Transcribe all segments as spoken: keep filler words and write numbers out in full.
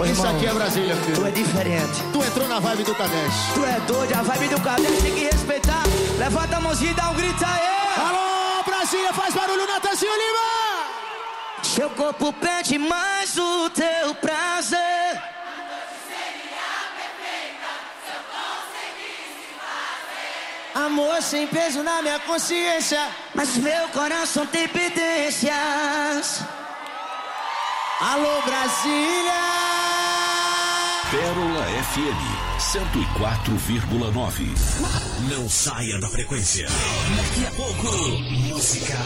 Ô, Isso irmão, aqui é Brasília, filho. tu é diferente. Tu entrou na vibe do Cadete. Tu é doido, a vibe do cabelo tem que respeitar. Levanta a mãozinha e dá um grito aí. Alô, Brasília, faz barulho, Natanzinho Lima! Seu corpo pede mais o teu prazer. Amor sem peso na minha consciência, mas meu coração tem pendências. Alô, Brasília! Pérola F M cento e quatro vírgula nove. Não saia da frequência. Daqui a pouco, música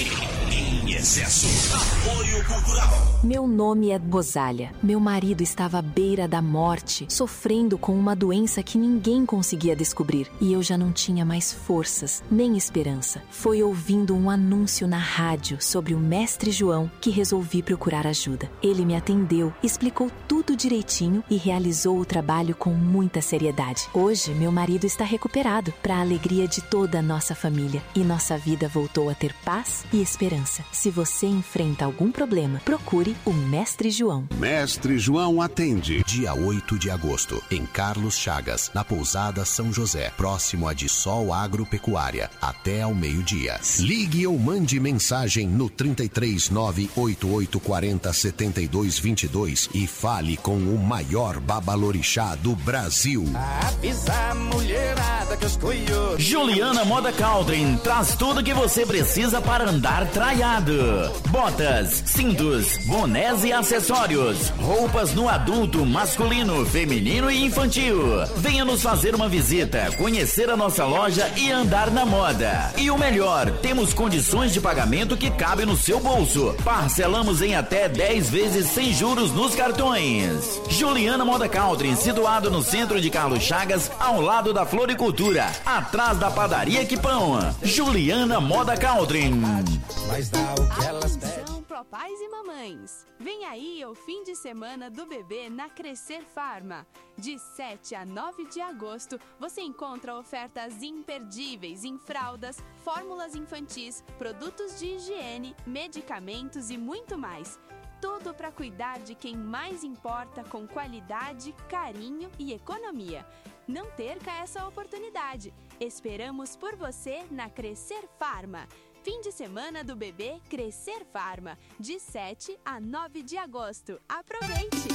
em excesso. Apoio cultural. Meu nome é Bosalha. Meu marido estava à beira da morte, sofrendo com uma doença que ninguém conseguia descobrir. E eu já não tinha mais forças, nem esperança. Foi ouvindo um anúncio na rádio sobre o Mestre João que resolvi procurar ajuda. Ele me atendeu, explicou tudo direitinho e realizou o trabalho com muita seriedade. Hoje, meu marido está recuperado, para a alegria de toda a nossa família. E nossa vida voltou a ter paz e esperança. Se você enfrenta algum problema, procure o Mestre João. Mestre João atende. Dia oito de agosto, em Carlos Chagas, na Pousada São José, próximo a de Sol Agropecuária, até ao meio-dia. Ligue ou mande mensagem no trinta e três, nove oito oito quatro zero, sete dois dois dois e fale com o maior babalorixá do Brasil. Avisa a mulherada que eu estou eu. Juliana Moda Caldrin traz tudo que você precisa para andar traiado. Botas, cintos, bonés e acessórios. Roupas no adulto, masculino, feminino e infantil. Venha nos fazer uma visita, conhecer a nossa loja e andar na moda. E o melhor, temos condições de pagamento que cabem no seu bolso. Parcelamos em até dez vezes sem juros nos cartões. Juliana Moda Caldrin, situado no centro de Carlos Chagas, ao lado da Floricultura, atrás da padaria Quipão. Juliana Moda Caldrin. Mas dá o que elas pedem. Atenção, papais e mamães. Vem aí o fim de semana do bebê na Crescer Farma. De sete a nove de agosto, você encontra ofertas imperdíveis em fraldas, fórmulas infantis, produtos de higiene, medicamentos e muito mais. Tudo para cuidar de quem mais importa com qualidade, carinho e economia. Não perca essa oportunidade. Esperamos por você na Crescer Farma. Fim de semana do bebê Crescer Farma, de sete a nove de agosto. Aproveite!